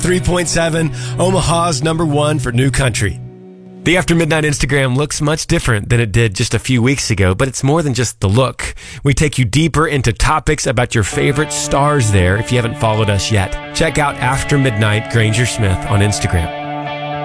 3.7, Omaha's number one for new country. The After Midnight Instagram looks much different than it did just a few weeks ago, but it's more than just the look. We take you deeper into topics about your favorite stars there if you haven't followed us yet. Check out After Midnight Granger Smith on Instagram.